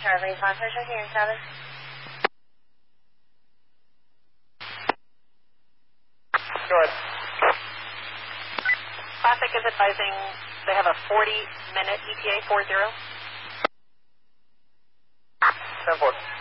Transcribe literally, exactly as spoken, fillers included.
Charlie, Foster checking in status. Go ahead. Classic is advising they have a forty minute E T A four zero. ten four.